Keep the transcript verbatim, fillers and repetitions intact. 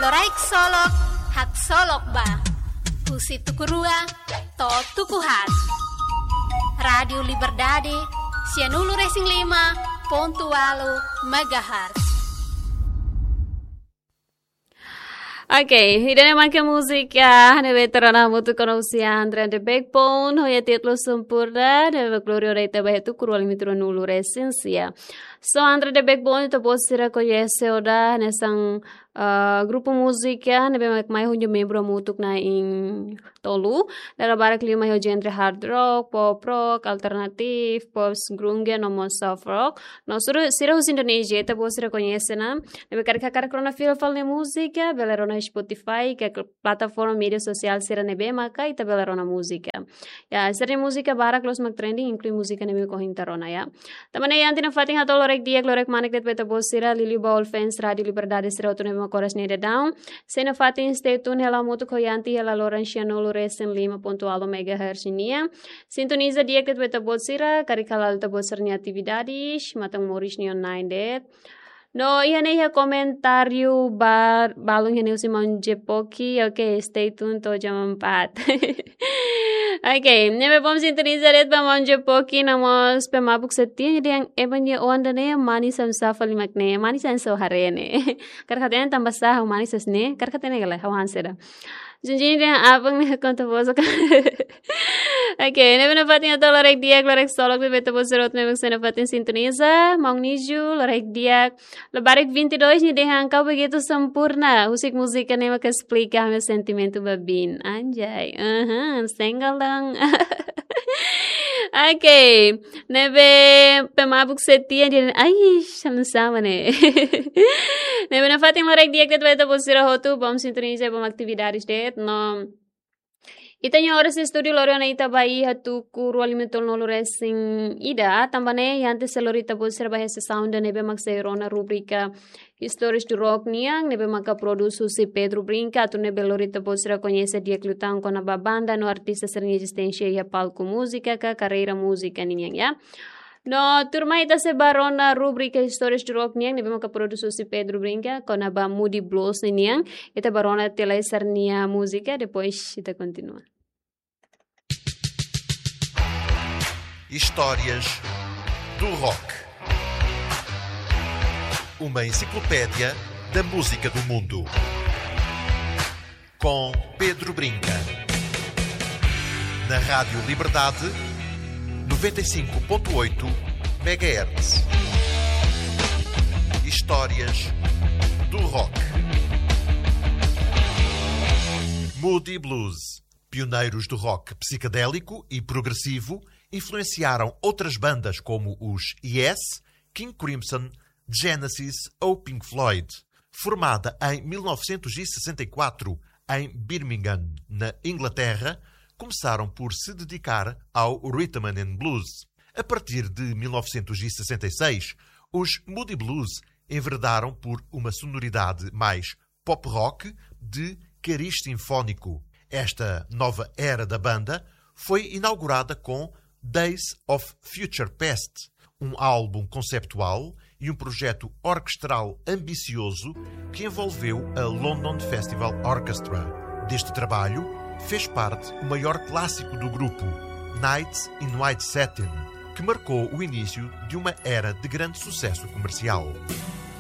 Loraik solok, hak solok ba. Husi tukurua, to tukuhat. Radio Liberdade, Sianulu Racing lima, pontualo, megahertz. Oke, ini memang ke musik ya. Hanya veteran mutu konosia Andrea the Backbone, hoya titlo sempurna, dan glorio rete bahetu kurwali mitro nulu resensia. So Andrea the Backbone itu posira ko yese oda nesang uh, grupo musika, nebe mai hunjo membro mutuk na in tolu. Dara barak lima ho genre hard rock, pop rock, alternatif, pop grunge, nomo soft rock. No suru sira hus Indonesia itu posira ko yese na. Nebe karika karkrona fil fal ne musika, belerona Spotify, que é plataforma mídia social sira nebe maka ita belerona música. Ya, sira música barak los mag trending inclui música nebe ko hintarona ya. Tamane yanti na fating hatol lorek dia lorek manek det beta bosira Lili Ball fans Radio Liberdade sira to nebe makoras nede down. Sena fating stay tune hela mutu ko yanti hela Lorenciano Loresen lima ponto alo megahertz nia. Sintoniza dia det beta bosira karikala alta bosir ni atividades matang moris ni online det. No, ia nei comentário bar balong ia si manje poki. Ok, stay tuned to jam empat. Ok, nebe bom sintonizar et ba manje poki namos pe mabuk setia jadi yang eban ye onda ne mani sam safali makne mani san so harene. Karkaten tambah sah mani sasne karkaten gala hawan seda. Junjin dia abang ne konta bosa. Ok, nebe na fatin atau lorek diak lorek solok de beta boserot nebe sena fatin sintoniza mang niju lorek diak lebarik vinte e dois ni dehan kau begitu sempurna musik musika ne maka explica meu sentimento babin anjay aham sengal lang. Ok, nebe pemabuk setia dia ai shalan sama ne. Nebe na fatin lorek diak de beta bosira hotu bom sintoniza bom atividades det no. Itanya horas estúdio loriona ita bai hatu kuru alimentul nolu racing ida tambane yante selorita bolser bai se sound nebe makseirona rubrika Histórias do rock niang nebe maka produsu si Pedro Brinca tu nebe lorita bolser conhece dia clutang kona babanda no artista ser existência ya palco música ka carreira música niang ya. No, turma ita se barona rubrika Histórias do rock niang nebe maka produsu si Pedro Brinca kona ba Moody Blues niang ita barona tela sarnia música depois ita continua. Histórias do Rock. Uma enciclopédia da música do mundo. Com Pedro Brinca. Na Rádio Liberdade, noventa e cinco ponto oito megahertz. Histórias do Rock. Moody Blues. Pioneiros do rock psicadélico e progressivo, influenciaram outras bandas como os Yes, King Crimson, Genesis ou Pink Floyd. Formada em mil novecentos e sessenta e quatro em Birmingham, na Inglaterra, começaram por se dedicar ao rhythm and blues. A partir de mil novecentos e sessenta e seis, os Moody Blues enveredaram por uma sonoridade mais pop rock de cariz sinfónico. Esta nova era da banda foi inaugurada com Days of Future Past, um álbum conceptual e um projeto orquestral ambicioso que envolveu a London Festival Orchestra. Deste trabalho fez parte o maior clássico do grupo, Nights in White Satin, que marcou o início de uma era de grande sucesso comercial.